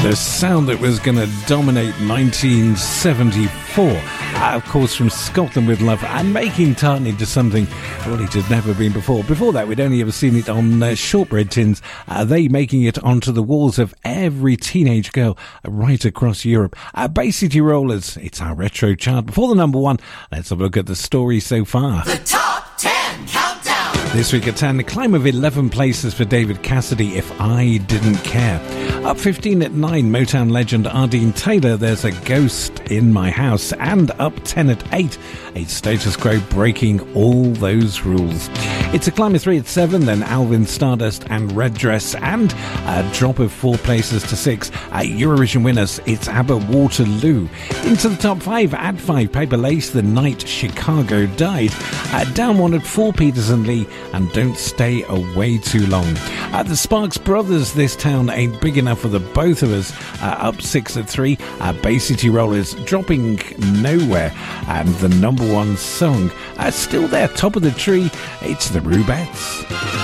The sound that was going to dominate 1974. Of course, from Scotland with Love, and making tartan into something well, it had never been before. Before that, we'd only ever seen it on shortbread tins. They making it onto the walls of every teenage girl right across Europe. Bay City Rollers, it's our retro chart. Before the number one, let's have a look at the story so far. The Top 10 Countdown. This week at 10, a climb of 11 places for David Cassidy, If I Didn't Care. Up 15 at 9, Motown legend Ardeen Taylor, There's a Ghost in My House. And up 10 at 8, a Status Quo, Breaking All Those Rules. It's a climb of 3 at 7, then Alvin, Stardust and Red Dress. And a drop of 4 places to 6, Eurovision winners, it's ABBA, Waterloo. Into the top 5, at 5, Paper Lace, The Night Chicago Died. Down 1 at 4, Peters and Lee, and Don't Stay Away Too Long. The Sparks Brothers, This Town Ain't Big Enough for the Both of Us. Up 6 at 3, Bay City Rollers, Dropping Nowhere. And the number one song, still there, top of the tree, it's the Rubettes.